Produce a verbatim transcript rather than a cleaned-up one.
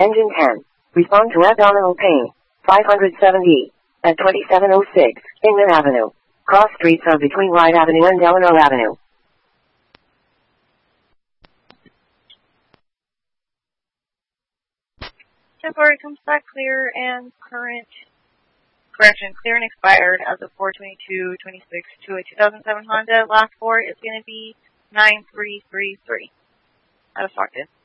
Engine ten. Respond to abdominal pain. five hundred seventy. At twenty-seven oh six, Inman Avenue. Cross streets are between Wright Avenue and Delano Avenue. Temporary comes back clear and current. Correction, clear and expired as of four twenty-two twenty-six to a two thousand seven Honda. Last four is going to be nine three three three. Out of stock,